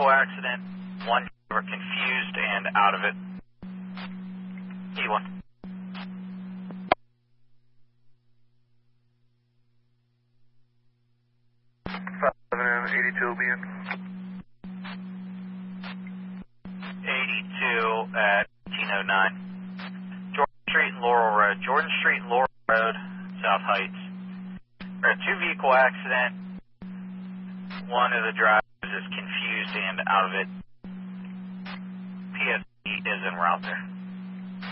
accident. One driver confused and out of it. E1. 82 will be in. 82 at 1809. Jordan Street and Laurel Road. Jordan Street and Laurel Road, South Heights. We're a two-vehicle accident. One of the drivers is confused and out of it. PSD is en route there.